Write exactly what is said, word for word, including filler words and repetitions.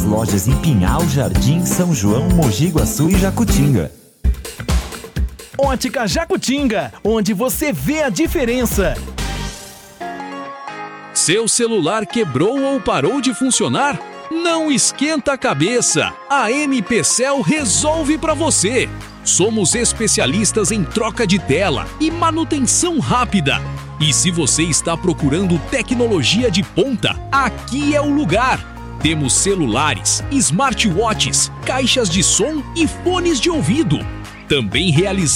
lojas em Pinhal, Jardim, São João, Mogi Guaçu e Jacutinga. Ótica Jacutinga, onde você vê a diferença. Seu celular quebrou ou parou de funcionar? Não esquenta a cabeça, a M P Cell resolve para você. Somos especialistas em troca de tela e manutenção rápida. E se você está procurando tecnologia de ponta, aqui é o lugar. Temos celulares, smartwatches, caixas de som e fones de ouvido. Também realizamos